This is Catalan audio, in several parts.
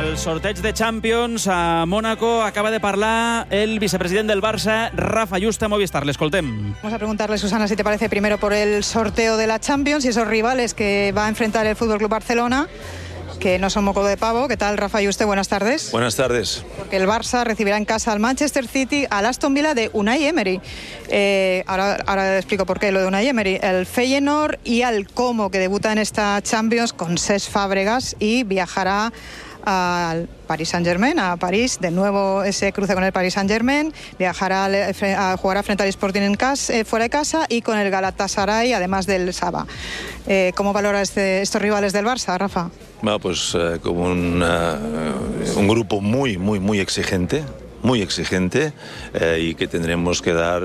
el sorteig de Champions a Mónaco acaba de parlar el vicepresident del Barça, Rafa Yuste, a Movistar. L'escoltem. Vamos a preguntarle, Susana, si te parece, primero por el sorteo de la Champions y esos rivales que va a enfrentar el FC Barcelona, que no son moco de pavo. ¿Qué tal, Rafa Yuste? Buenas tardes. Buenas tardes. Porque el Barça recibirá en casa al Manchester City, al Aston Villa de Unai Emery. Ahora explico por qué lo de Unai Emery. El Feyenoord y al Como, que debuta en esta Champions con Cesc Fàbregas y viajará al Paris Saint-Germain, a París, de nuevo ese cruce con el Paris Saint-Germain, viajará a jugar frente al Sporting en fuera de casa y con el Galatasaray, además del Saba. ¿Cómo valora estos rivales del Barça, Rafa? Bueno, pues como un grupo muy exigente, y que tendremos que dar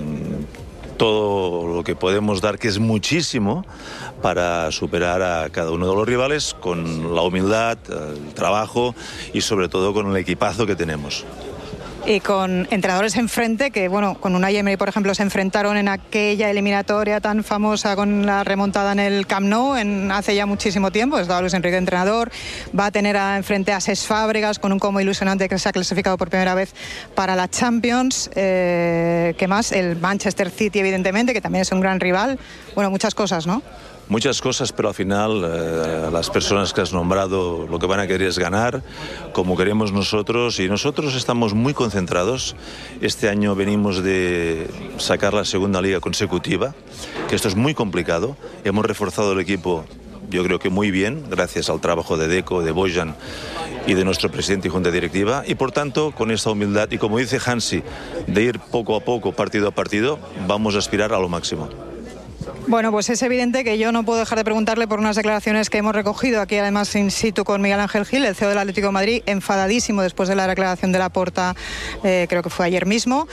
todo lo que podemos dar, que es muchísimo, para superar a cada uno de los rivales con la humildad, el trabajo y sobre todo con el equipazo que tenemos. Y con entrenadores enfrente que, bueno, con Unai Emery, por ejemplo, se enfrentaron en aquella eliminatoria tan famosa con la remontada en el Camp Nou hace ya muchísimo tiempo. Estaba Luis Enrique entrenador. Va a tener enfrente a Cesc Fàbregas, con un Como ilusionante que se ha clasificado por primera vez para la Champions. ¿Qué más? El Manchester City, evidentemente, que también es un gran rival. Bueno, muchas cosas, ¿no? Muchas cosas, pero al final las personas que has nombrado lo que van a querer es ganar, como queremos nosotros, y nosotros estamos muy concentrados. Este año venimos de sacar la segunda liga consecutiva, que esto es muy complicado. Hemos reforzado el equipo, yo creo que muy bien, gracias al trabajo de Deco, de Bojan y de nuestro presidente y junta directiva, y por tanto, con esta humildad y como dice Hansi, de ir poco a poco, partido a partido, vamos a aspirar a lo máximo. Bueno, pues es evidente que yo no puedo dejar de preguntarle por unas declaraciones que hemos recogido aquí, además in situ con Miguel Ángel Gil, el CEO del Atlético de Madrid, enfadadísimo después de la declaración de Laporta, creo que fue ayer mismo.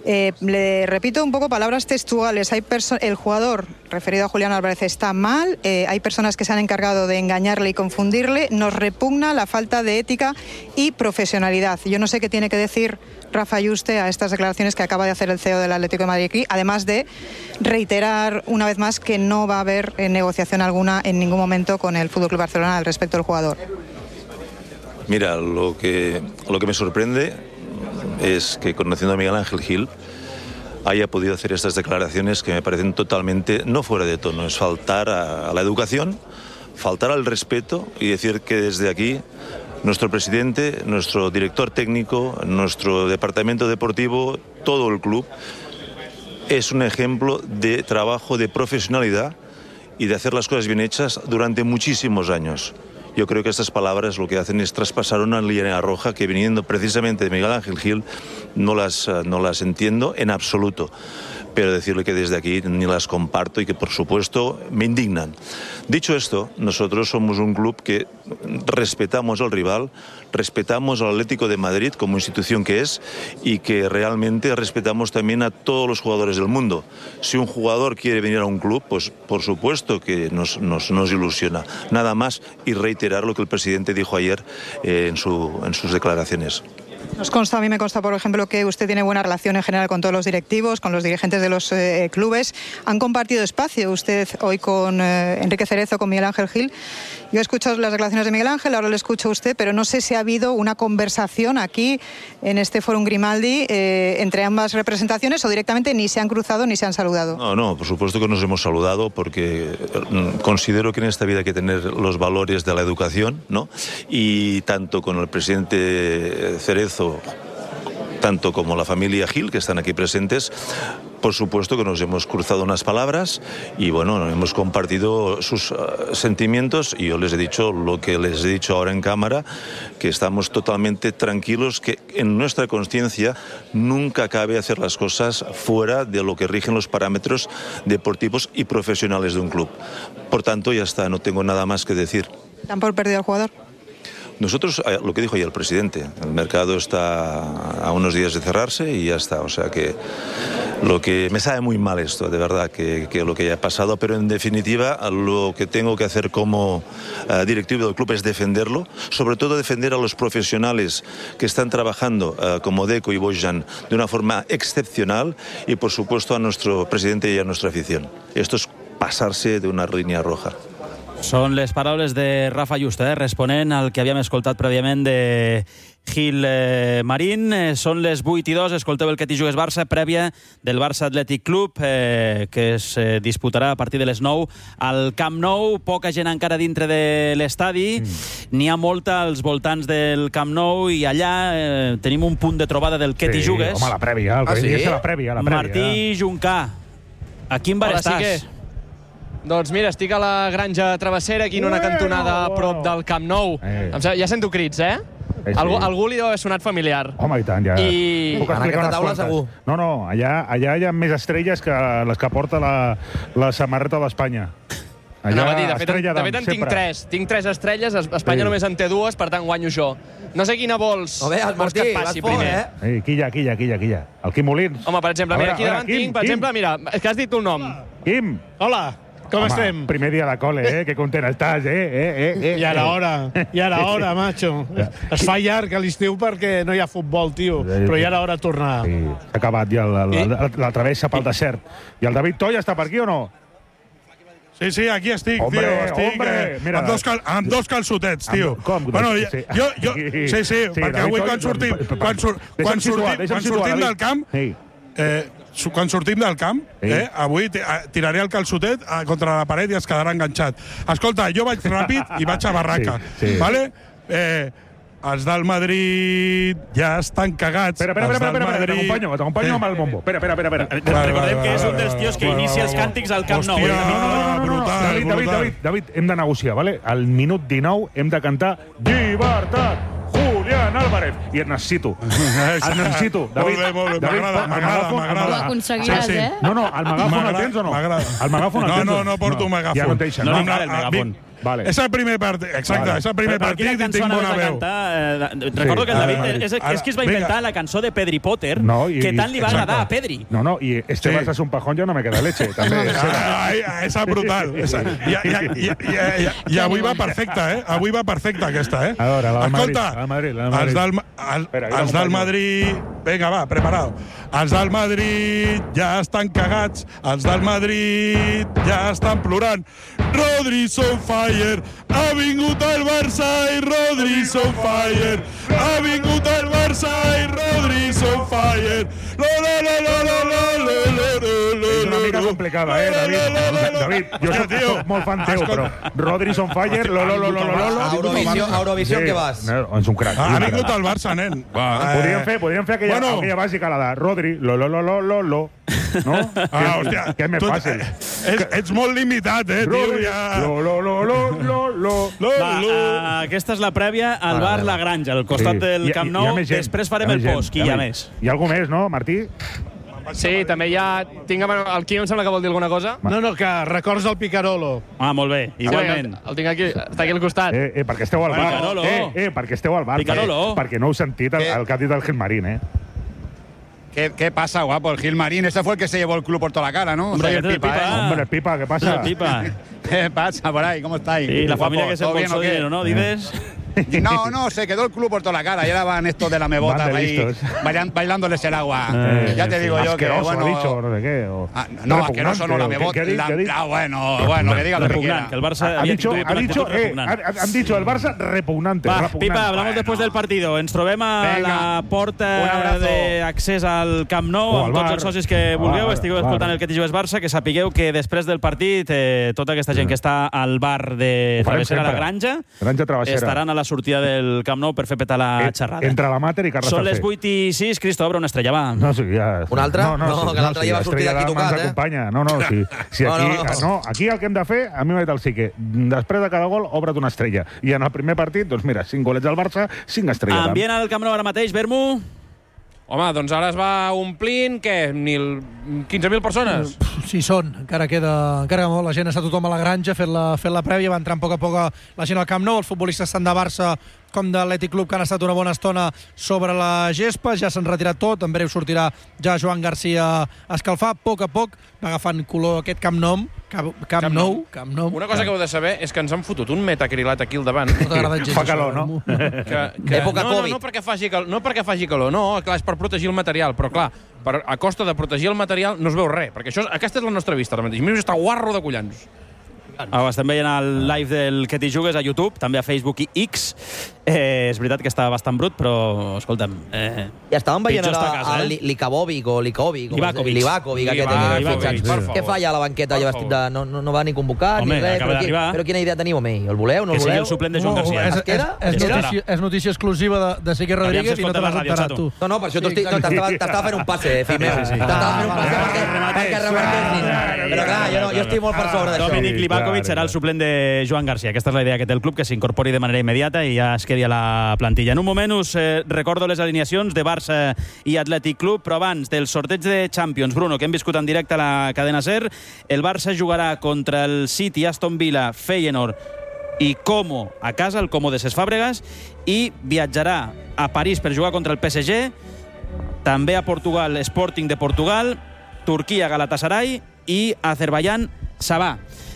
Le repito un poco palabras textuales. El jugador, referido a Julián Álvarez, está mal, hay personas que se han encargado de engañarle y confundirle, nos repugna la falta de ética y profesionalidad. Yo no sé qué tiene que decir Rafa Yuste a estas declaraciones que acaba de hacer el CEO del Atlético de Madrid aquí, además de reiterar una vez más que no va a haber negociación alguna en ningún momento con el FC Barcelona al respecto del jugador. Mira, lo que me sorprende es que, conociendo a Miguel Ángel Gil, haya podido hacer estas declaraciones que me parecen totalmente no fuera de tono. Es faltar a la educación, faltar al respeto y decir que desde aquí nuestro presidente, nuestro director técnico, nuestro departamento deportivo, todo el club, es un ejemplo de trabajo, de profesionalidad y de hacer las cosas bien hechas durante muchísimos años. Yo creo que estas palabras lo que hacen es traspasar una línea roja que, viniendo precisamente de Miguel Ángel Gil, no las entiendo en absoluto. Pero decirle que desde aquí ni las comparto y que, por supuesto, me indignan. Dicho esto, nosotros somos un club que respetamos al rival, respetamos al Atlético de Madrid como institución que es, y que realmente respetamos también a todos los jugadores del mundo. Si un jugador quiere venir a un club, pues por supuesto que nos ilusiona. Nada más, y reiterar lo que el presidente dijo ayer en sus declaraciones. A mí me consta, por ejemplo, que usted tiene buena relación en general con todos los directivos, con los dirigentes de los clubes. Han compartido espacio usted hoy con Enrique Cerezo, con Miguel Ángel Gil. Yo he escuchado las declaraciones de Miguel Ángel, ahora le escucho a usted, pero no sé si ha habido una conversación aquí, en este Fórum Grimaldi, entre ambas representaciones, o directamente ni se han cruzado ni se han saludado. No, por supuesto que nos hemos saludado, porque considero que en esta vida hay que tener los valores de la educación, ¿no? Y tanto con el presidente Cerezo, tanto como la familia Gil, que están aquí presentes, por supuesto que nos hemos cruzado unas palabras y bueno, hemos compartido sus sentimientos, y yo les he dicho lo que les he dicho ahora en cámara, que estamos totalmente tranquilos, que en nuestra conciencia nunca cabe hacer las cosas fuera de lo que rigen los parámetros deportivos y profesionales de un club. Por tanto, ya está, no tengo nada más que decir. ¿Dan por perdido al jugador? Nosotros, lo que dijo ayer el presidente, el mercado está a unos días de cerrarse y ya está. O sea que lo que me sabe muy mal esto, de verdad, que lo que haya pasado, pero en definitiva lo que tengo que hacer como directivo del club es defenderlo, sobre todo defender a los profesionales que están trabajando como Deco y Bojan de una forma excepcional, y por supuesto a nuestro presidente y a nuestra afición. Esto es pasarse de una línea roja. Són les paraules de Rafa Yusta, responent al que havíem escoltat prèviament de Gil Marín. Són les 8:02, escolteu el Que t'hi jugues Barça, prèvia del Barça Athletic Club, que es disputarà a partir de les 9 al Camp Nou. Poca gent encara dintre de l'estadi, n'hi ha molta als voltants del Camp Nou, i allà tenim un punt de trobada del Que t'hi jugues. Home, la prèvia, la prèvia. Martí Juncà, a quin bar estàs? Doncs mira, estic a la Granja Travessera, aquí en una cantonada a prop del Camp Nou. Ja sento crits, eh? Algú li deu haver sonat familiar. Home, i tant, ja. En aquesta taula segur. No, allà hi ha més estrelles que les que porta la samarreta d'Espanya. Anava a dir, de fet en tinc 3. Tinc 3 estrelles, Espanya només en té 2, per tant guanyo jo. No sé quina vols Martí, que et passi primer. Quilla. El Quim Molins. Home, per exemple, mira, aquí davant tinc, per exemple, mira, és que has dit un nom. Quim. Hola. Com estem? Primer dia de col·le, que content estàs, I ara hora, macho. Es fa llarg a l'estiu perquè no hi ha futbol, tio, però ja era hora de tornar. Sí, s'ha acabat ja la travessa pel desert. I el David Toll està per aquí o no? Sí, aquí estic, tio. Mira, amb dos calçotets, tio. Com? Bueno, sí, perquè avui quan sortim del camp... Quan sortim del camp, avui tiraré el calçotet contra la paret i es quedarà enganxat. Escolta, jo vaig ràpid i vaig a barraca, vale? Els del Madrid ja estan cagats. Espera, t'acompanyo amb el bombo. Espera. Recordem que és un dels tios que inicia els càntics al Camp Nou. Brutal. David, hem de negociar, vale? Al minut 19 hem de cantar Llibertat! Julián Álvarez. I et necessito. David. Molt bé, m'agrada. Ho aconseguiràs, eh? No, el megàfon el tens o no? El megàfon el tens? No porto megàfon. Ja no et deixen. No li cal el megàfon. Vale. És el primer partit, exacte, és el primer partit i tinc bona veu. Recordo que el David és qui es va inventar la cançó de Pedri Potter, que tant li va agradar a Pedri. No, i este Barça és un pajón, ja no me queda leche. Esa brutal. I avui va perfecta, Avui va perfecta aquesta, Escolta, els del Madrid... Vinga, va, preparado. Els del Madrid ja estan cagats, els del Madrid ja estan plorant. Rodri on fire, ha vingut el Barça i Rodri on fire, ha vingut el Barça i Rodri on fire. És una mica complicada, David, jo soc molt fan teu, però Rodri on fire, Eurovisió, què vas? És un crac. Ha vingut el Barça, nen. Podríem fer aquella bàsica, la de Rodri, lo. No? Hòstia. Que és més fàcil. Ets molt limitat, tio. Aquesta és la prèvia al bar La Granja, al costat del Camp Nou. Després farem el post, i hi ha més. Hi ha algú més, no, Martí? Sí, també hi ha... El Quim em sembla que vol dir alguna cosa. No, que records del Picarolo. Molt bé, igualment. El tinc aquí, està aquí al costat. Perquè esteu al bar. Perquè esteu al bar. Perquè no heu sentit el que ha dit el Gil Marín, ¿Qué pasa, guapo? El Gil Marín, ese fue el que se llevó el club por toda la cara, ¿no? Hombre, el Pipa, ¿qué pasa? ¿Qué pasa por ahí? ¿Cómo estáis? Sí, la familia que se embolsó dinero, ¿no? ¿Dices? No, se quedó el club por toda la cara. Y ahora van estos de la mebota ahí bailándoles el agua. Ya te digo yo que, bueno... Dicho, no sé qué. No, asqueroso no, la mebota. Bueno, que diga lo que quiera. Que el Barça han dicho el Barça repugnante. Pipa, hablamos después del partido. Ens trobem a la porta d'accés al Camp Nou amb tots els socis que vulgueu. Estigueu escoltant el Que t'hi jugues Barça, que sapigueu que després del partit tota aquesta gent que està al bar de Travessera a la Granja estaran a la sortida del Camp Nou per fer petar la xerrada. Entre la Mater i Carles Són les 8:06, Cristo, obre una estrella, va. No, sí, ja... Una altra? No, que l'altra ja va sortir d'aquí tocat, Aquí el que hem de fer, a mi m'ha dit el Sique, després de cada gol, obre't una estrella. I en el primer partit, doncs mira, 5 golets al Barça, 5 estrelles. Ambient al Camp Nou ara mateix, Vermu? Home, doncs ara es va omplint, què, 15.000 persones? Sí, són. Encara queda molt. La gent està tothom a la Granja fent la prèvia. Va entrant a poc a poc la gent al Camp Nou. Els futbolistes tant de Barça com de l'Atlètic Club, que han estat una bona estona sobre la gespa. Ja s'han retirat tot. En breu sortirà ja Joan Garcia a escalfar. A poc va agafant color aquest Camp Nou. Camp Nou. Una cosa que heu de saber és que ens han fotut un metacrilat aquí al davant. No t'ha agradat gens. Fa calor, no? Època Covid. No perquè faci calor, no, clar, és per protegir el material, però clar, a costa de protegir el material no es veu res, perquè aquesta és la nostra vista ara mateix. Mira, està guarro de collons. Ho estem veient al live del Que t'hi jugues a YouTube, també a Facebook i X. És veritat que estava bastant brut, però, escolta'm... Ja estàvem veient ara Likovic, que tenia fitxats. Què fa ja a la banqueta? No va ni convocar, ni res. Però quina idea teniu amb ell? El voleu, no el voleu? Que sigui el suplent de Joan Garcia. És notícia exclusiva de Sique Rodríguez i no te l'has enterat tu. No, per això t'estava fent un passe, fill meu. T'estava fent un passe perquè remarquessis. Però clar, jo estic molt per sobre d'això. Dominic Livakovic serà el suplent de Joan Garcia. Aquesta és la idea que té el club, que s'incorpori de manera immediata i ja es quedi a la plantilla. En un moment us recordo les alineacions de Barça i Atlètic Club, però abans del sorteig de Champions, Bruno, que hem viscut en directe a la cadena SER, el Barça jugarà contra el City, Aston Villa, Feyenoord i Como a casa, el Como de Ses Fàbregas, i viatjarà a París per jugar contra el PSG, també a Portugal, Sporting de Portugal, Turquia, Galatasaray i Azerbaiyán, Sabah.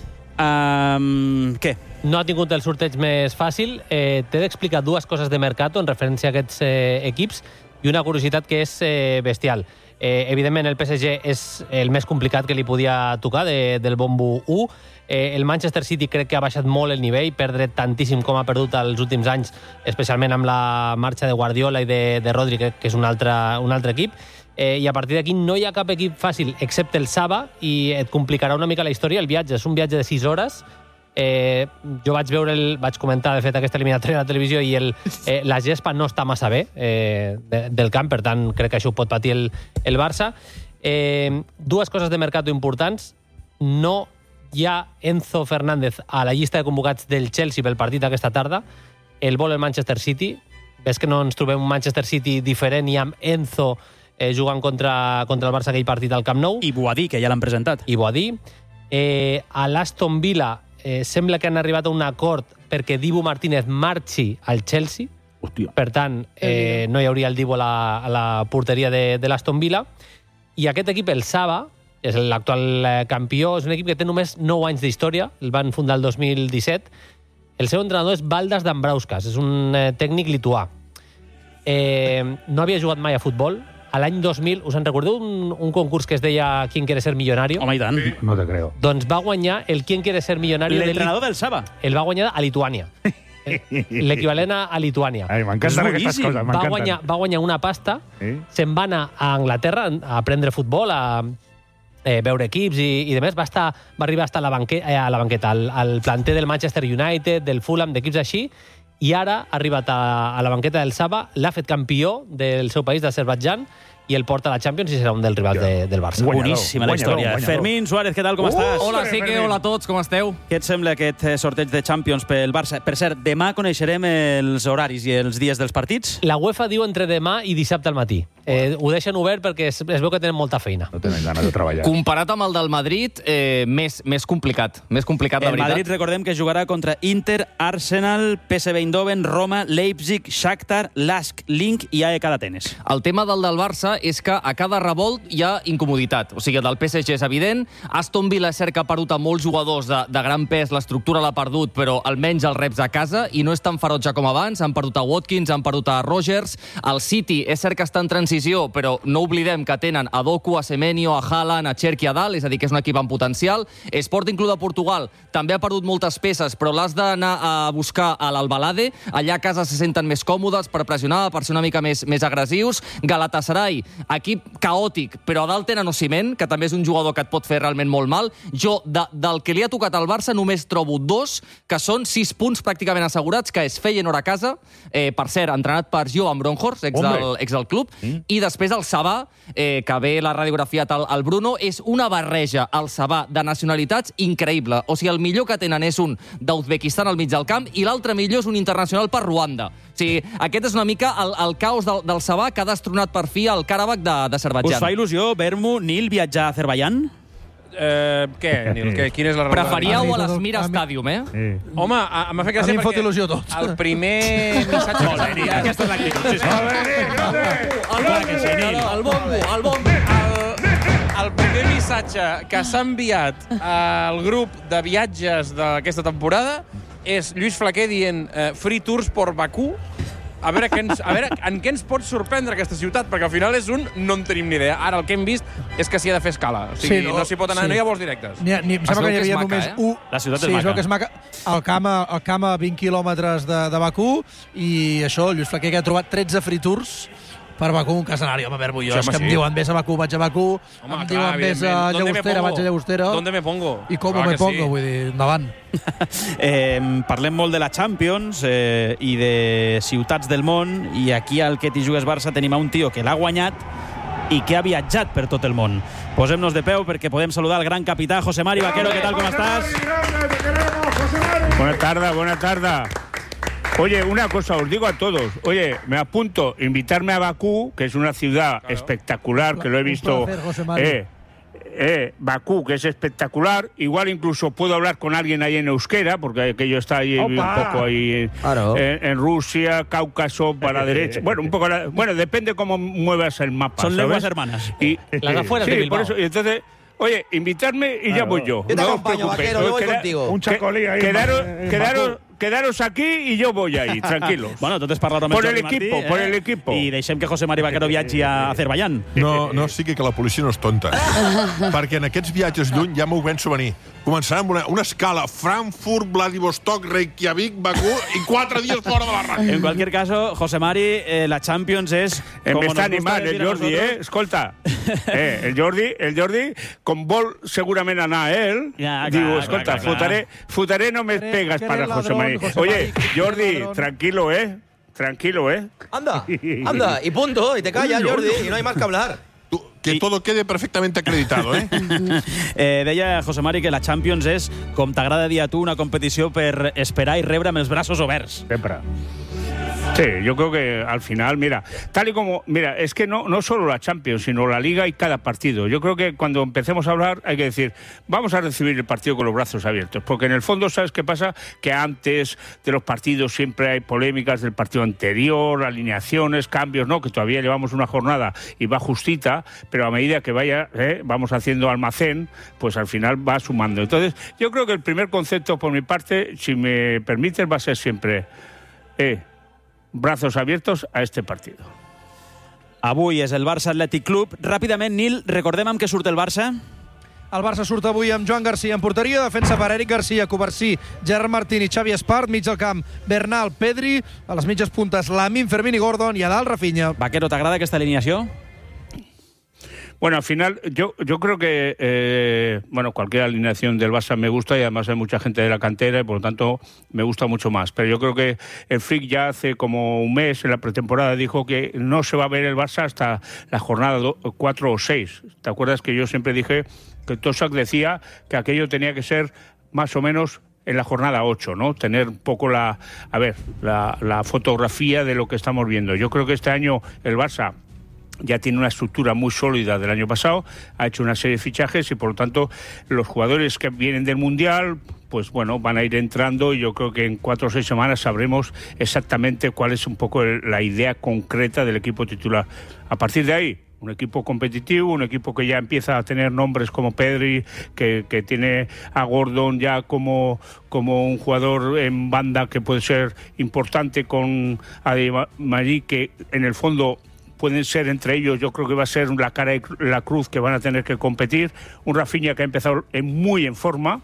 Què? No ha tingut el sorteig més fàcil. T'he d'explicar dues coses de Mercato en referència a aquests equips i una curiositat que és bestial. Evidentment, el PSG és el més complicat que li podia tocar del bombo 1. El Manchester City crec que ha baixat molt el nivell, perdre tantíssim com ha perdut els últims anys, especialment amb la marxa de Guardiola i de Rodri, que és un altre equip. I a partir d'aquí no hi ha cap equip fàcil, excepte el Saba, i et complicarà una mica la història. El viatge és un viatge de 6 hores. Jo vaig comentar, de fet, aquesta eliminatòria a la televisió i la gespa no està massa bé del camp, per tant, crec que això ho pot patir el Barça. Dues coses de Mercato importants. No hi ha Enzo Fernández a la llista de convocats del Chelsea pel partit d'aquesta tarda. El vol el Manchester City. Ves que no ens trobem un Manchester City diferent i amb Enzo jugant contra el Barça aquell partit al Camp Nou. I Boadí, que ja l'han presentat. I Boadí. A l'Aston Villa sembla que han arribat a un acord perquè Dibu Martínez marxi al Chelsea. Hòstia. Per tant, no hi hauria el Dibu a la porteria de l'Aston Villa. I aquest equip, el Saba, és l'actual campió, és un equip que té només 9 anys d'història, el van fundar el 2017. El seu entrenador és Valdas Dambrauskas, és un tècnic lituà. No havia jugat mai a futbol. A l'any 2000, us en recordeu un concurs que es deia ¿Quién quiere ser millonario? Home, i tant. No te creo. Doncs va guanyar el ¿Quién quiere ser millonario? L'entrenador del Saba. El va guanyar a Lituània. L'equivalent a Lituània. M'encanten aquestes coses, m'encanten. Va guanyar una pasta, se'n va anar a Anglaterra a aprendre futbol, a veure equips i demés. Va arribar a estar a la banqueta, al planter del Manchester United, del Fulham, d'equips així, i ara ha arribat a la banqueta del Saba, l'ha fet campió del seu país, d'Azerbaidjan, i el porta a la Champions i serà un dels rivals del Barça. Boníssima la història. Fermín Suárez, què tal, com estàs? Hola, Sique, hola a tots, com esteu? Què et sembla aquest sorteig de Champions pel Barça? Per cert, demà coneixerem els horaris i els dies dels partits? La UEFA diu entre demà i dissabte al matí. Ho deixen obert perquè es veu que tenen molta feina. No tenen ganes de treballar. Comparat amb el del Madrid, més complicat. Més complicat, la veritat. El Madrid, recordem que jugarà contra Inter, Arsenal, PSV Eindhoven, Roma, Leipzig, Shakhtar, Lask, Link i AEK d'Atenes. El tema del Barça és que a cada revolt hi ha incomoditat. O sigui, el del PSG és evident. Aston Villa és cert que ha perdut a molts jugadors de gran pes, l'estructura l'ha perdut, però almenys els reps a casa, i no és tan ferotge com abans. Han perdut a Watkins, han perdut a Rogers. El City és cert que està en transició, però no oblidem que tenen a Doku, a Semenyo, a Haaland, a Cherki a dalt, és a dir, que és un equip amb potencial. Sporting Club de Portugal també ha perdut moltes peces, però l'has d'anar a buscar a l'Albalade. Allà a casa se senten més còmodes per pressionar, per ser una mica més agressius. Galatasaray, equip caòtic, però a dalt tenen Osimhen, que també és un jugador que et pot fer realment molt mal. Jo, del que li ha tocat al Barça, només trobo 2, que són 6 punts pràcticament assegurats, que és Feyenoord a casa, per cert, entrenat per Johan Bronhorst, ex del club, i després el Sabà, que ve la radiografia al Bruno, és una barreja, el Sabà, de nacionalitats increïble. O sigui, el millor que tenen és un d'Uzbekistan al mig del camp i l'altre millor és un internacional per Ruanda. O sigui, aquest és una mica el caos del Sabà, que ha destronat per fi el Karabakh d'Azerbaidjan. Us fa il·lusió, Bermu, Nil, viatjar a Azerbaidjan? Què, Nil? Quina és la raó? Preferíeu a l'Esmira Stadium, Home, m'ha fet gràcia perquè el primer missatge... Molt bé, Nil, aquesta és l'actitud. El bombo. El primer missatge que s'ha enviat al grup de viatges d'aquesta temporada és Lluís Flaquer dient free tours por Bakú a veure en què ens pot sorprendre aquesta ciutat, perquè al final és no en tenim ni idea. Ara el que hem vist és que s'hi ha de fer escala. O sigui, no s'hi pot anar, no hi ha vols directes. Em sembla que hi havia només un... La ciutat és maca. Que és maca. El camp a 20 quilòmetres de Bakú, i això, el Lluís Flaquer, que ha trobat 13 free tours per Bakú, un escenari. Home, Verbo, jo, és que em diuen vés a Bakú, vaig a Bakú, em diuen vés a Llagostera, vaig a Llagostera. ¿Dónde me pongo? I com me pongo, vull dir, endavant. Parlem molt de la Champions i de ciutats del món, i aquí al Que t'hi jugues Barça tenim un tio que l'ha guanyat i que ha viatjat per tot el món. Posem-nos de peu perquè podem saludar al gran capità José Mari Vaquero. ¿Qué tal, cómo estás? Buena tarde. Oye, una cosa, os digo a todos. Oye, me apunto, invitarme a Bakú, que es una ciudad espectacular, que lo he visto. Bakú, que es espectacular. Igual incluso puedo hablar con alguien ahí en euskera, porque aquello está ahí un poco ahí en Rusia, Cáucaso, para la derecha. Bueno, un poco. Bueno, depende cómo muevas el mapa. Son lenguas hermanas. Y las afueras de Bilbao. Por eso, y entonces. Oye, invitarme y ya voy yo. Yo te acompaño, Vaquero, yo voy contigo. Un chacolí ahí. Quedaros aquí y yo voy ahí, tranquilos. Bueno, tot és parlar amb por el el equipo, Martí, por el equipo. I deixem que José Mari Vaquero viatgi a Azerbaiyán. No sigui que la policia no és tonta. Perquè en aquests viatges lluny ja m'ho penso venir. Començarà amb una escala Frankfurt, Vladivostok, Reykjavik, Bakú i 4 dies fora de la ràdio. En cualquier caso, José Mari, la Champions és... Me està animant el Jordi, escolta. El Jordi, com vol segurament anar diu, escolta, fotaré no me pegas para José Mari. Oye, Jordi, tranquilo, Tranquilo, Anda, y punto, y te callas, Jordi, y no hay más que hablar. Que todo quede perfectamente acreditado, Deia José Mari que la Champions és, com t'agrada dir a tu, una competició per esperar i rebre amb els braços oberts. Sempre. Sí, yo creo que al final, mira, es que no solo la Champions, sino la Liga y cada partido. Yo creo que cuando empecemos a hablar hay que decir, vamos a recibir el partido con los brazos abiertos, porque en el fondo, ¿sabes qué pasa? Que antes de los partidos siempre hay polémicas del partido anterior, alineaciones, cambios, ¿no? Que todavía llevamos una jornada y va justita, pero a medida que vamos haciendo almacén, pues al final va sumando. Entonces, yo creo que el primer concepto por mi parte, si me permites, va a ser siempre... brazos abiertos a este partido. Avui és el Barça Athletic Club. Ràpidament, Nil, recordem amb què surt el Barça? El Barça surt avui amb Joan Garcia en porteria, defensa per Eric Garcia, Covarsí, Gerard Martín i Xavi Espart, mig del camp Bernal, Pedri, a les mitges puntes Lamine, Fermín i Gordon, i a dalt Rafinha. Vaquero, t'agrada aquesta alineació? Bueno, al final, yo creo que cualquier alineación del Barça me gusta, y además hay mucha gente de la cantera y por lo tanto me gusta mucho más. Pero yo creo que el Flick ya hace como un mes en la pretemporada dijo que no se va a ver el Barça hasta la jornada 4 o 6. ¿Te acuerdas que yo siempre dije que Tosak decía que aquello tenía que ser más o menos en la jornada 8, ¿no? Tener un poco la fotografía de lo que estamos viendo. Yo creo que este año el Barça ya tiene una estructura muy sólida del año pasado, ha hecho una serie de fichajes y por lo tanto los jugadores que vienen del Mundial, pues bueno, van a ir entrando, y yo creo que en 4 o 6 semanas sabremos exactamente cuál es un poco la idea concreta del equipo titular. A partir de ahí, un equipo competitivo, un equipo que ya empieza a tener nombres como Pedri, que tiene a Gordon ya como un jugador en banda que puede ser importante, con Ademari, que en el fondo pueden ser entre ellos, yo creo que va a ser la cara y la cruz que van a tener que competir. Un Rafinha que ha empezado muy en forma.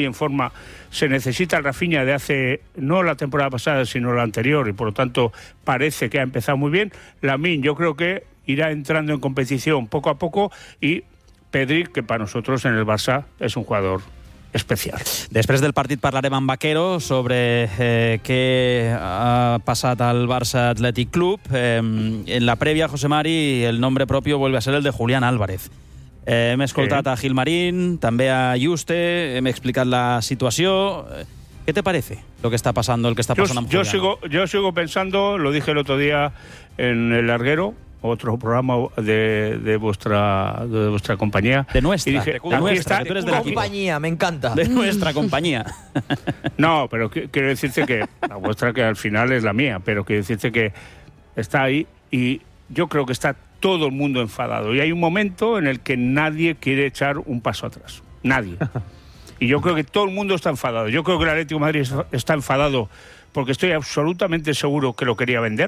Se necesita el Rafinha de hace, no la temporada pasada, sino la anterior, y por lo tanto parece que ha empezado muy bien. Lamine, yo creo que irá entrando en competición poco a poco, y Pedri, que para nosotros en el Barça es un jugador especial. Després del partit parlarem amb Vaquero sobre què ha passat al Barça Athletic Club. En la prèvia, José Mari, el nombre propio vuelve a ser el de Julián Álvarez. Hem escoltat a Gil Marín, també a Juste, hem explicat la situació. ¿Qué te parece lo que está pasando, el que está pasando amb Julián? Yo sigo pensando, lo dije el otro día en El Larguero, otro programa de vuestra compañía. De nuestra. Y dije, que tú eres de la compañía, me encanta. De nuestra compañía. No, pero quiero decirte que la vuestra, que al final es la mía, pero quiero decirte que está ahí, y yo creo que está todo el mundo enfadado. Y hay un momento en el que nadie quiere echar un paso atrás. Nadie. Y yo creo que todo el mundo está enfadado. Yo creo que el Atlético de Madrid está enfadado porque estoy absolutamente seguro que lo quería vender.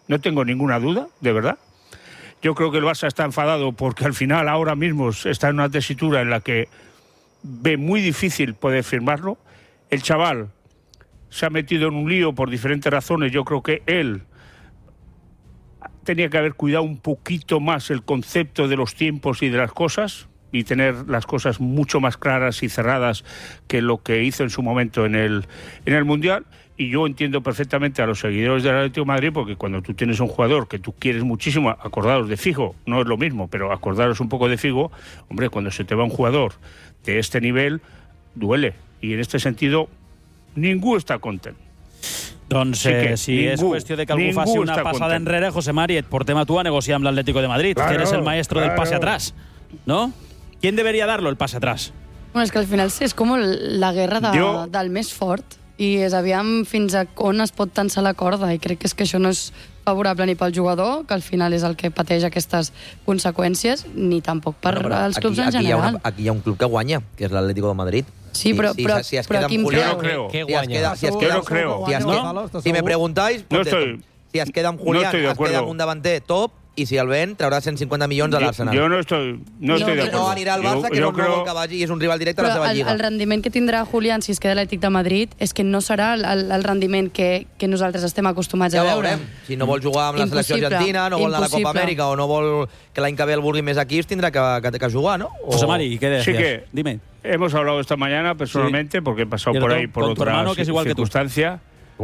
no tengo ninguna duda, de verdad. Yo creo que el Barça está enfadado porque al final ahora mismo está en una tesitura en la que ve muy difícil poder firmarlo. El chaval se ha metido en un lío por diferentes razones. Yo creo que él tenía que haber cuidado un poquito más el concepto de los tiempos y de las cosas y tener las cosas mucho más claras y cerradas que lo que hizo en su momento en el Mundial. Y yo entiendo perfectamente a los seguidores del Atlético de Madrid, porque cuando tú tienes un jugador que tú quieres muchísimo, acordaros de Figo, no es lo mismo, pero acordaros un poco de Figo, hombre, cuando se te va un jugador de este nivel, duele. Y en este sentido, ningú està content. Doncs si és qüestió de que algú faci una passada enrere, José Mari, et portem a tu a negociar amb l'Atlético de Madrid, que eres el maestro del pase atrás, ¿no? ¿Quién debería darlo el pase atrás? Bueno, es que al final és com la guerra del més fort i és aviam fins a on es pot tensar la corda i crec que és que això no és favorable ni pel jugador, que al final és el que pateix aquestes conseqüències, ni tampoc per als clubs en general. Aquí hi ha un club que guanya, que és l'Atlético de Madrid. Sí, però quin creu? Yo no creo. Si me preguntáis, si es queda amb Julián, es queda amb un davanter top, i si el ven, traurà 150 milions a l'Arsenal. Jo no estoy de acuerdo. No anirà al Barça, que no vol que vagi, i és un rival directe a la seva lliga. El rendiment que tindrà Julián si es queda a l'Atlètic de Madrid és que no serà el rendiment que nosaltres estem acostumats a veure. Ja veurem. Si no vol jugar amb la selecció argentina, no vol anar a la Copa Amèrica o no vol que l'any que ve el vulgui més aquí, es tindrà que jugar, ¿no? José Mari, ¿qué decías? Sí que dime. Hemos hablado esta mañana personalmente, porque he pasado por ahí por otra circunstancia.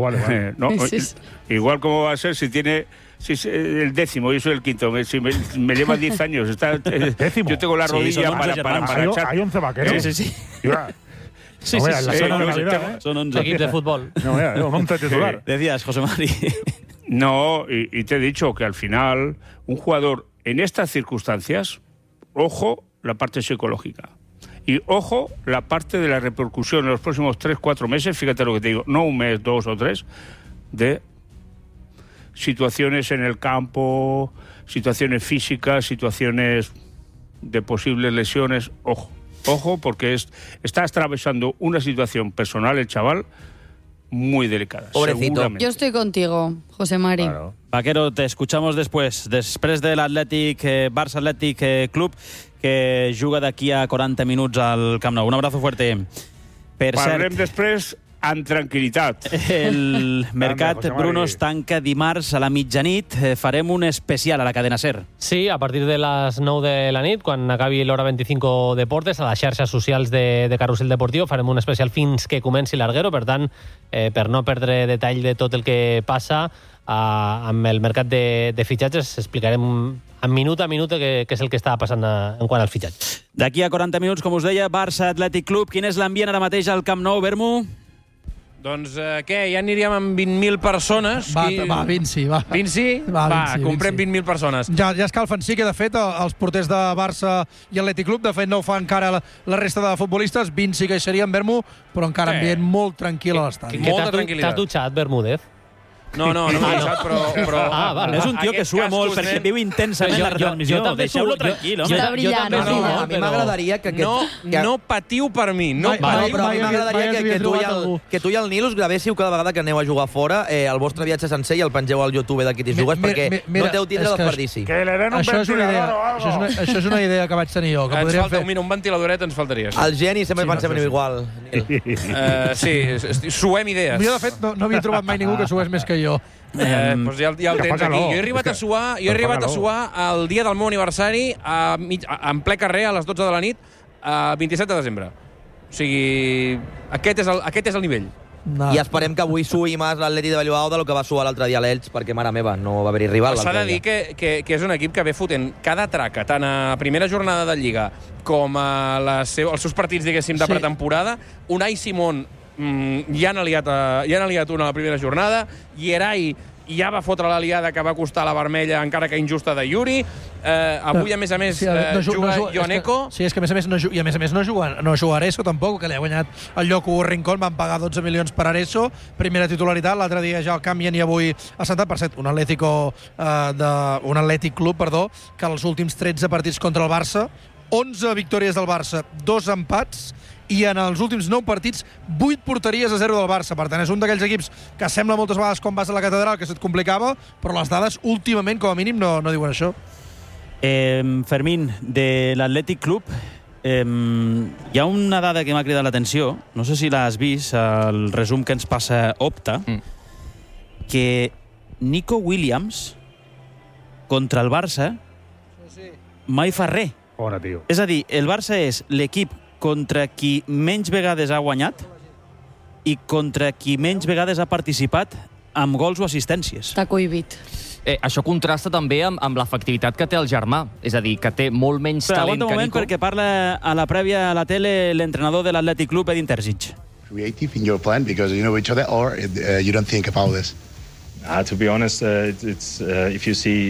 Igual como va a ser si tiene... Si es el 10º, yo soy el 5º. Si me lleva 10 años. Yo tengo la rodilla para echar. Hay 11 vaqueros. Sí. Son 11 equipos de fútbol. No, 11 titular. Decías, José Mari. No, y te he dicho que al final un jugador en estas circunstancias, ojo la parte psicológica. Y ojo la parte de la repercusión en los próximos 3-4 meses, fíjate lo que te digo, no un mes, 2 o 3, de situaciones en el campo, situaciones físicas, situaciones de posibles lesiones. Ojo, porque está atravesando una situación personal el chaval muy delicada. Pobrecito. Yo estoy contigo, José Mari. Claro. Vaquero, te escuchamos després de l'Atlètic, Barça Atlètic Club, que juga d'aquí a 40 minuts al Camp Nou. Un abrazo fuerte. Parlem després amb tranquil·litat. El mercat, Bruno, es tanca dimarts a la mitjanit. Farem un especial a la cadena SER. Sí, a partir de les 9 de la nit, quan acabi l'hora 25 Deportes, a les xarxes socials de Carrusel Deportiu, farem un especial fins que comenci l'Arguero. Per tant, per no perdre detall de tot el que passa amb el mercat de fitxatges, explicarem en minut a minut què és el que està passant en quant al fitxatge. D'aquí a 40 minuts, com us deia, Barça Atlètic Club. Quin és l'ambient ara mateix al Camp Nou, Bermu? Doncs què, ja aniríem amb 20.000 persones. Va, Vinci, va. Vinci? Va, comprem 20.000 persones. Ja escalfen, sí que de fet els porters de Barça i Atlètic Club, de fet no ho fa encara la resta de futbolistes, Vinci que hi seria en Bermu, però encara ambient molt tranquil a l'estadi. Molta tranquil·litat. T'has dutxat, Bermúdez? No m'he deixat, però... vale. És un tio que sua molt perquè viu intensament la retransmissió. Deixeu-lo tranquil, home. Està brillant. A mi m'agradaria que... No patiu per mi. No patiu. Però a mi m'agradaria que tu i el Nil us gravessiu cada vegada que aneu a jugar fora el vostre viatge sencer i el pengeu al YouTube d'aquí t'hi jugues, perquè no deu tindre desperdici. Això és una idea que vaig tenir jo. Ens falta un ventiladoret, ens faltaria. El geni sempre pensem igual. Sí, suem idees. Jo, de fet, no havia trobat mai ningú que sués més que jo. Doncs ja el tens aquí. Jo he arribat a suar el dia del meu aniversari en ple carrer a les 12 de la nit, 27 de desembre. O sigui, aquest és el nivell. I esperem que avui suï més l'Atlètic de Bilbao del que va suar l'altre dia a l'Elx, perquè, mare meva, no va haver-hi rival. S'ha de dir que és un equip que ve fotent cada traca, tant a primera jornada de Lliga com als seus partits, diguéssim, de pretemporada. Unai Simón ja han aliat una a la primera jornada, Yeray ja va fotre l'aliada que va costar la vermella, encara que injusta, de Yuri. Avui, a més, juga Ioneco. Sí, és que a més no juga Areso tampoc, que li ha guanyat el lloc a Rincón, van pagar 12 milions per Areso, primera titularitat, l'altre dia ja el canvien i avui ha sentat, per cert, un Atlètic Club, que els últims 13 partits contra el Barça, 11 victòries del Barça, 2 empats i en els últims 9 partits 8 porteries a 0 del Barça. Per tant, és un d'aquells equips que sembla moltes vegades com vas a la catedral, que se't complicava, però les dades últimament, com a mínim, no diuen això. Fermín, de l'Atlètic Club, hi ha una dada que m'ha cridat l'atenció, no sé si l'has vist, el resum que ens passa Opta, que Nico Williams contra el Barça mai fa res. Bona, tio. És a dir, el Barça és l'equip contra qui menys vegades ha guanyat i contra qui menys vegades ha participat amb gols o assistències. Està cohibit. Això contrasta també amb l'efectivitat que té el germà. És a dir, que té molt menys talent que Nico. Aguanta un moment, perquè parla a la prèvia a la tele l'entrenador de l'Atlètic Club, Edin Terzic. Creative in your plan because you know each other, or you don't think about this? To be honest, it's if you see,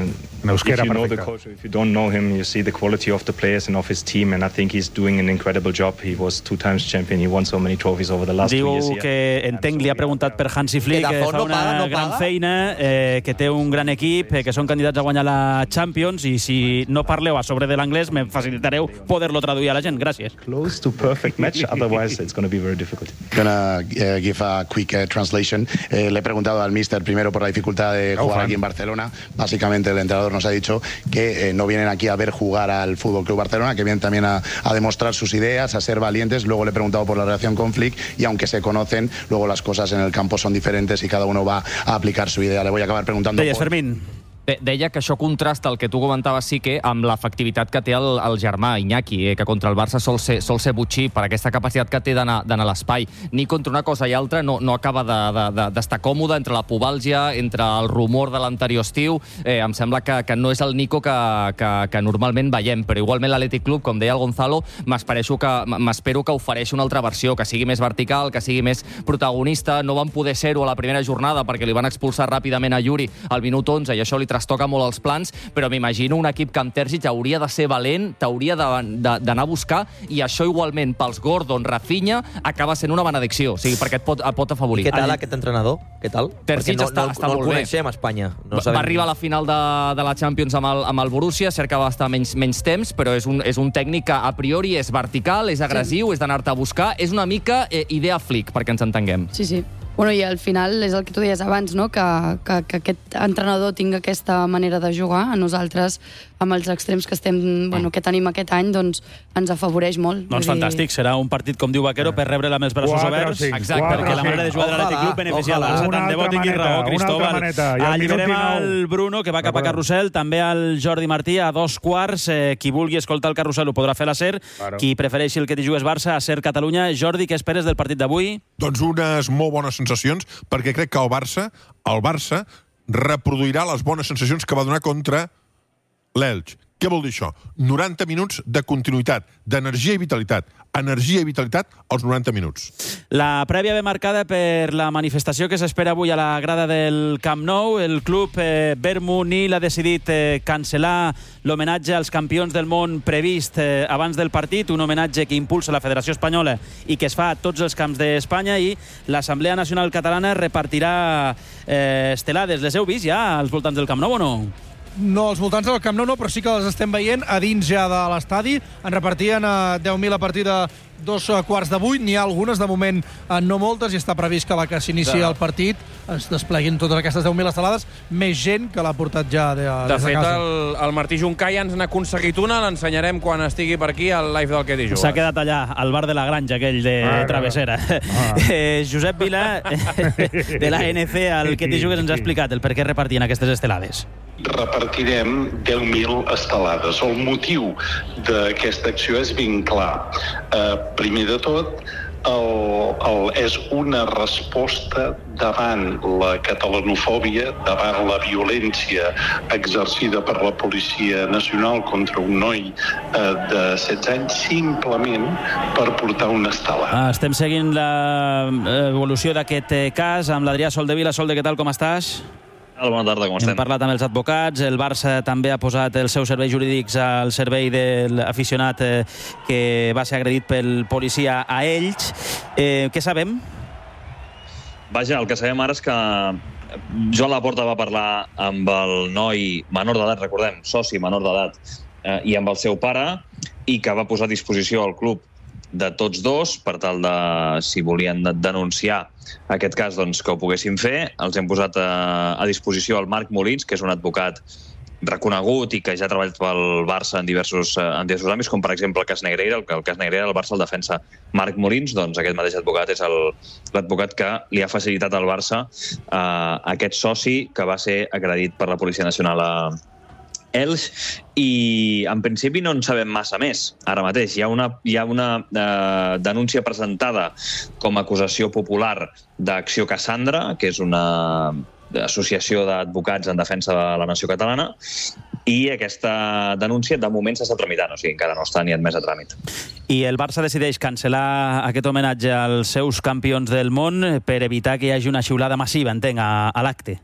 if you know the coach, if you don't know him, you see the quality of the players and of his team, and I think he's doing an incredible job. He was 2 times champion. He won so many trophies over the last 2 years. Diu que, entenc, li ha preguntat per Hansi Flick, que fa una gran feina, que té un gran equip, que són candidats a guanyar la Champions, i si no parleu a sobre de l'anglès, me facilitareu poder-lo traduir a la gent. Gràcies. Close to perfect match, otherwise it's going to be very difficult. Gonna give a quick translation. Le he preguntado al mister primero por la dificultad de jugar aquí en Barcelona. Básicamente el entrenador nos ha dicho que no vienen aquí a ver jugar al Fútbol Club Barcelona, que vienen también a demostrar sus ideas, a ser valientes. Luego le he preguntado por la relación con Flick, y aunque se conocen, luego las cosas en el campo son diferentes y cada uno va a aplicar su idea. Le voy a acabar preguntando por... Fermín. Deia que això contrasta el que tu comentaves, sí, que amb l'efectivitat que té el germà, Iñaki, que contra el Barça sol ser botxí per aquesta capacitat que té d'anar a l'espai. Ni contra una cosa i altra no acaba d'estar còmode, entre la pubàlgia, entre el rumor de l'anterior estiu. Em sembla que no és el Nico que normalment veiem, però igualment l'Atlètic Club, com deia el Gonzalo, m'espero que ofereixi una altra versió, que sigui més vertical, que sigui més protagonista. No van poder ser-ho a la primera jornada perquè li van expulsar ràpidament a Yuri al minut 11 i això li trastoca molt els plans, però m'imagino un equip que amb Terzic hauria de ser valent, t'hauria d'anar a buscar, i això igualment pels Gordon, Rafinha, acaba sent una benedicció, o sigui, perquè et pot afavorir. I què tal aquest entrenador? Què tal? Terzic està molt bé. No el coneixem a Espanya. Va arribar a la final de la Champions amb el Borussia, cert que va estar menys temps, però és un tècnic que a priori és vertical, és agressiu, és d'anar-te a buscar, és una mica idea Flick, perquè ens entenguem. Sí. Bueno, i al final és el que tu deies abans, no? Que aquest entrenador tingui aquesta manera de jugar. A nosaltres, amb els extrems que tenim aquest any, doncs ens afavoreix molt. Doncs fantàstic, serà un partit, com diu Vaquero, per rebre-la amb els braços oberts. Exacte, perquè la manera de jugar de l'Atlètic Club beneficia el Barça. Tant de bo tingui raó, Cristóbal. Alliberem al Bruno, que va cap a Carrusel, també al Jordi Martí, a 2:15. Qui vulgui escoltar el Carrusel ho podrà fer a la SER. Qui prefereixi el que t'hi jugues Barça, a SER Catalunya. Jordi, què esperes del partit d'avui? Doncs unes molt bones sensacions, perquè crec que el Barça reproduirà les bones sensacions que va donar contra l'Elx. Què vol dir això? 90 minuts de continuïtat, d'energia i vitalitat. Energia i vitalitat als 90 minuts. La prèvia ve marcada per la manifestació que s'espera avui a la grada del Camp Nou. El club Verd Nil ha decidit cancel·lar l'homenatge als campions del món previst abans del partit, un homenatge que impulsa la Federació Espanyola i que es fa a tots els camps d'Espanya, i l'Assemblea Nacional Catalana repartirà estelades. Les heu vist ja als voltants del Camp Nou o no? No, als voltants del Camp Nou no, però sí que les estem veient a dins ja de l'estadi. En repartien 10.000 a partir de 7:15. N'hi ha algunes, de moment no moltes, i està previst que la que s'inici el partit es despleguin totes aquestes 10.000 estelades, més gent que l'ha portat ja des de casa. De fet, el Martí Juncà ja ens n'ha aconseguit una, l'ensenyarem quan estigui per aquí al live del Que t'hi jugues. S'ha quedat allà, al bar de la Granja, aquell de Travessera. Josep Vila, de l'ANC, al Que t'hi jugues, ens ha explicat el per què repartien aquestes estelades. Repartirem 10.000 estelades. El motiu d'aquesta acció és ben clar. Primer de tot, és una resposta davant la catalanofòbia, davant la violència exercida per la Policia Nacional contra un noi de 16 anys, simplement per portar una estelada. Estem seguint l'evolució d'aquest cas amb l'Adrià Soldevila. Solde, què tal, com estàs? Bona tarda, com estem? Hem parlat amb els advocats, el Barça també ha posat els seus serveis jurídics al servei de l'aficionat que va ser agredit pel policia a Elx. Què sabem? Vaja, el que sabem ara és que Joan Laporta va parlar amb el noi menor d'edat, recordem, soci menor d'edat, i amb el seu pare, i que va posar a disposició al club de tots dos, per tal de, si volien denunciar aquest cas, doncs, que ho poguessin fer. Els hem posat a disposició el Marc Molins, que és un advocat reconegut i que ja ha treballat pel Barça en diversos àmbits, com per exemple el cas Negreira. El cas Negreira, el Barça el defensa Marc Molins, doncs aquest mateix advocat és l'advocat que li ha facilitat al Barça aquest soci que va ser agredit per la Policia Nacional a Elx, i en principi no en sabem massa més. Ara mateix hi ha una denúncia presentada com a acusació popular d'Acció Cassandra, que és una associació d'advocats en defensa de la nació catalana, i aquesta denúncia de moment s'està tramitant, o sigui, encara no està ni admès a tràmit. I el Barça decideix cancel·lar aquest homenatge als seus campions del món per evitar que hi hagi una xiulada massiva, entenc, a l'acte.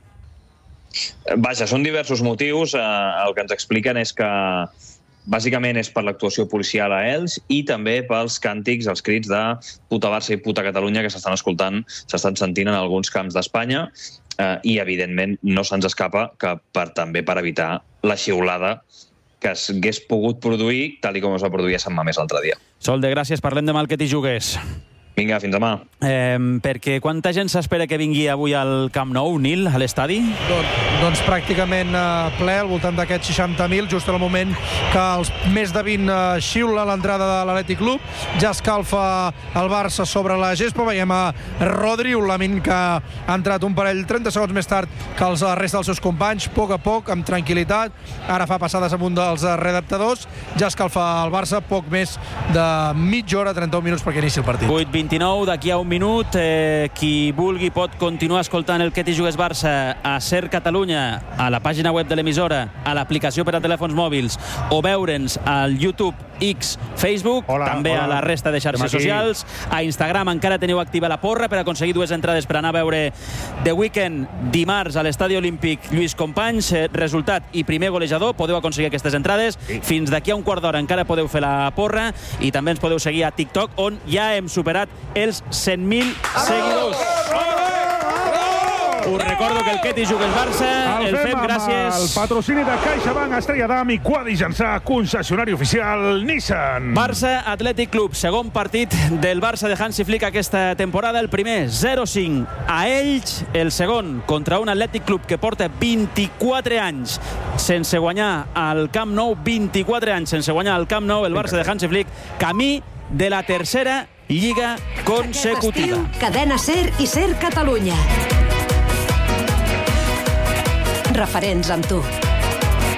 Vaja, són diversos motius. El que ens expliquen és que bàsicament és per l'actuació policial a Elx i també pels càntics, els crits de puta Barça i puta Catalunya que s'estan sentint en alguns camps d'Espanya, i evidentment no se'ns escapa que també per evitar la xiulada que s'hagués pogut produir tal com es va produir a Sant Mamés l'altre dia. Solde, gràcies. Parlem demà al Que t'hi jugues. Vinga, fins demà. Perquè quanta gent s'espera que vingui avui al Camp Nou, Nil, a l'estadi? Doncs pràcticament ple, al voltant d'aquests 60.000, just en el moment que els més de 20 xiula l'entrada de l'Atlètic Club. Ja escalfa el Barça sobre la gespa. Veiem a Rodri, un Lamine que ha entrat un parell, 30 segons més tard que els resta dels seus companys, a poc, amb tranquil·litat. Ara fa passades amb un dels redactadors. Ja escalfa el Barça, poc més de mitja hora, 31 minuts perquè inici el partit. 8:29, d'aquí a un minut. Qui vulgui pot continuar escoltant el Que t'hi jugues Barça a Ser Catalunya, a la pàgina web de l'emissora, a l'aplicació per a telèfons mòbils, o veure'ns al YouTube, X, Facebook, també a la resta de xarxes socials. A Instagram encara teniu activa la porra per aconseguir 2 entrades per anar a veure The Weeknd dimarts a l'Estadi Olímpic Lluís Companys. Resultat i primer golejador, podeu aconseguir aquestes entrades. Fins d'aquí a un quart d'hora encara podeu fer la porra, i també ens podeu seguir a TikTok, on ja hem superat els 100.000 seguidors. Us recordo que el Que t'hi jugues Barça el fem gràcies al patrocini de CaixaBank, Estrella Damm i Quadi Jansà, concessionari oficial Nissan. Barça Atlètic Club, segon partit del Barça de Hansi Flick aquesta temporada. El primer 0-5 a Elx, el segon contra un Atlètic Club que porta 24 anys sense guanyar al Camp Nou. 24 anys sense guanyar al Camp Nou el Barça de Hansi Flick, camí de la tercera lliga consecutiva. Aquest estiu, Cadena Ser i Ser Catalunya. Referents amb tu.